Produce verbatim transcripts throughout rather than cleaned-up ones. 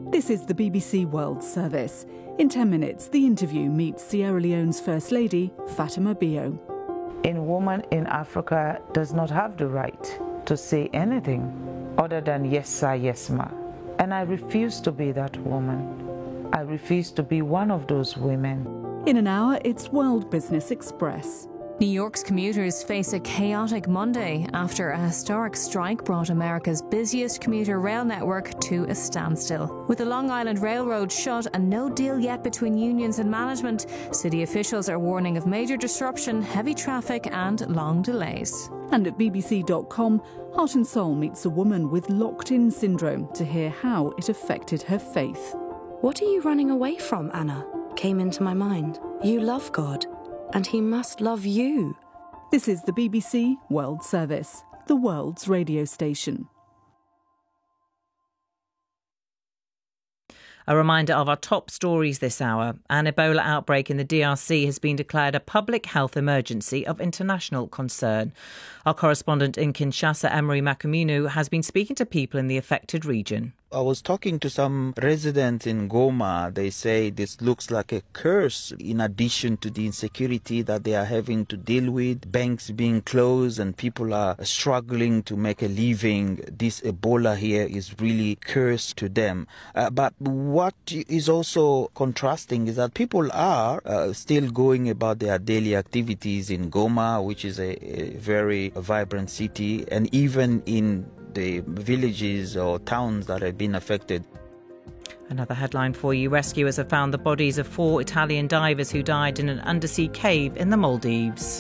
This is the B B C World Service. In ten minutes, The Interview meets Sierra Leone's First Lady, Fatima Bio. A woman in Africa does not have the right to say anything other than yes sir, yes ma. And I refuse to be that woman. I refuse to be one of those women. In an hour, it's World Business Express. New York's commuters face a chaotic Monday after a historic strike brought America's busiest commuter rail network to a standstill. With the Long Island Railroad shut and no deal yet between unions and management, city officials are warning of major disruption, heavy traffic and long delays. And at B B C dot com, Heart and Soul meets a woman with locked-in syndrome to hear how it affected her faith. What are you running away from, Anna? Came into my mind. You love God, and he must love you. This is the B B C World Service, the world's radio station. A reminder of our top stories this hour. An Ebola outbreak in the D R C has been declared a public health emergency of international concern. Our correspondent in Kinshasa, Emery Makuminu, has been speaking to people in the affected region. I was talking to some residents in Goma. They say this looks like a curse in addition to the insecurity that they are having to deal with, banks being closed and people are struggling to make a living. This Ebola here is really cursed to them. Uh, but what is also contrasting is that people are uh, still going about their daily activities in Goma, which is a, a very vibrant city, and even in the villages or towns that have been affected. Another headline for you. Rescuers have found the bodies of four Italian divers who died in an undersea cave in the Maldives.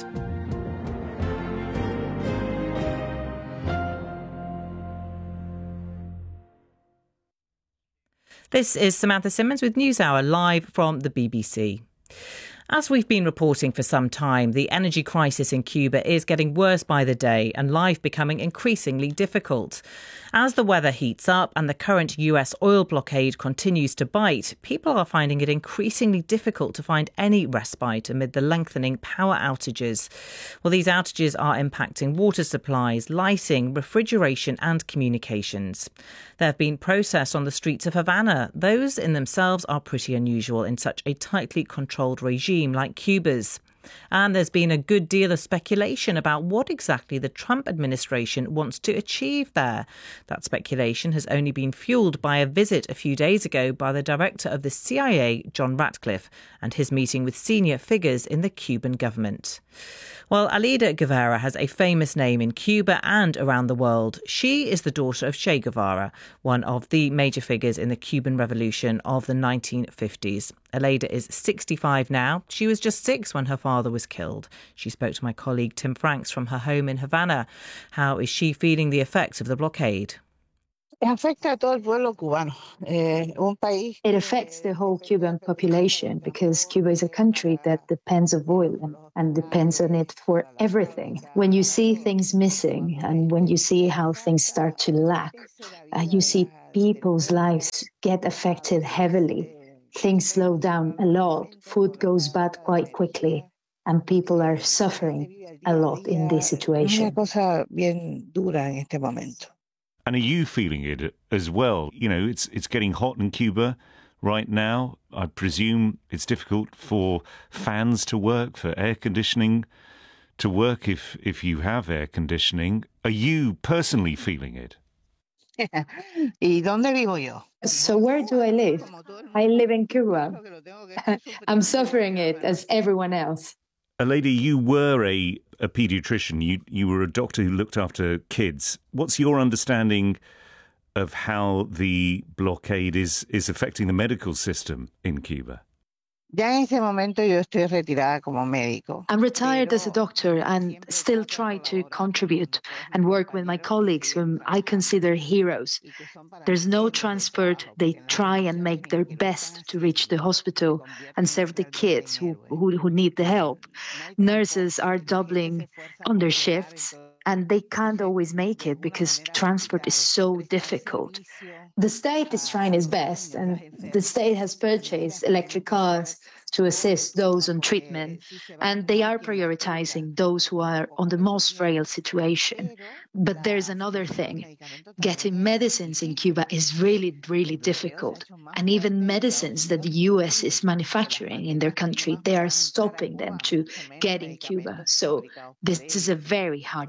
This is Samantha Simmons with NewsHour, live from the B B C. As we've been reporting for some time, the energy crisis in Cuba is getting worse by the day and life becoming increasingly difficult. As the weather heats up and the current U S oil blockade continues to bite, people are finding it increasingly difficult to find any respite amid the lengthening power outages. Well, these outages are impacting water supplies, lighting, refrigeration and communications. There have been protests on the streets of Havana. Those in themselves are pretty unusual in such a tightly controlled regime like Cuba's. And there's been a good deal of speculation about what exactly the Trump administration wants to achieve there. That speculation has only been fuelled by a visit a few days ago by the director of the C I A, John Ratcliffe, and his meeting with senior figures in the Cuban government. Well, Alida Guevara has a famous name in Cuba and around the world. She is the daughter of Che Guevara, one of the major figures in the Cuban Revolution of the nineteen fifties. Alida is sixty-five now. She was just six when her father was killed. She spoke to my colleague Tim Franks from her home in Havana. How is she feeling the effects of the blockade? It affects the whole Cuban population because Cuba is a country that depends on oil and, and depends on it for everything. When you see things missing and when you see how things start to lack, uh, you see people's lives get affected heavily. Things slow down a lot. Food goes bad quite quickly and people are suffering a lot in this situation. And are you feeling it as well? You know, it's it's getting hot in Cuba right now. I presume it's difficult for fans to work, for air conditioning to work if, if you have air conditioning. Are you personally feeling it? So where do I live? I live in Cuba. I'm suffering it as everyone else. A lady, you were a, a paediatrician. You you were a doctor who looked after kids. What's your understanding of how the blockade is, is affecting the medical system in Cuba? I'm retired as a doctor and still try to contribute and work with my colleagues whom I consider heroes. There's no transport. They try and make their best to reach the hospital and serve the kids who, who, who need the help. Nurses are doubling on their shifts and they can't always make it because transport is so difficult. The state is trying its best, and the state has purchased electric cars to assist those on treatment, and they are prioritizing those who are on the most frail situation. But there's another thing. Getting medicines in Cuba is really, really difficult. And even medicines that the U S is manufacturing in their country, they are stopping them to get in Cuba. So this is a very hard